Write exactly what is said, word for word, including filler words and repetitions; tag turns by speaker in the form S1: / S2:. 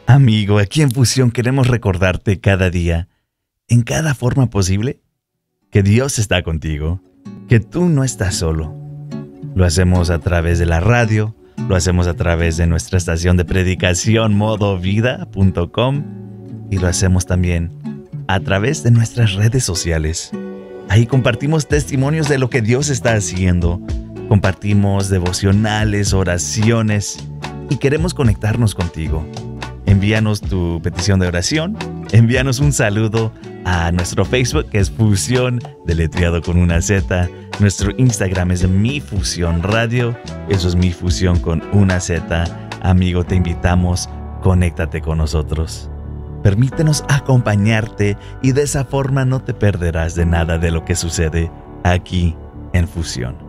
S1: Amigo, aquí en Fusión queremos recordarte cada día, en cada forma posible, que Dios está contigo, que tú no estás solo. Lo hacemos a través de la radio, lo hacemos a través de nuestra estación de predicación modo vida punto com y lo hacemos también a través de nuestras redes sociales. Ahí compartimos testimonios de lo que Dios está haciendo, compartimos devocionales, oraciones y queremos conectarnos contigo. Envíanos tu petición de oración, envíanos un saludo a nuestro Facebook, que es Fusión, deletreado con una Z. Nuestro Instagram es Mi Fusión Radio, eso es Mi Fusión con una Z. Amigo, te invitamos, conéctate con nosotros. Permítenos acompañarte y de esa forma no te perderás de nada de lo que sucede aquí en Fusión.